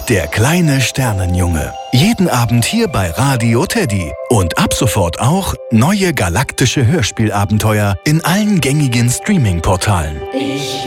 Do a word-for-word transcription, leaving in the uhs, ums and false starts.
Der kleine Sternenjunge. Jeden Abend hier bei Radio Teddy. Und ab sofort auch neue galaktische Hörspielabenteuer in allen gängigen Streaming-Portalen. Ich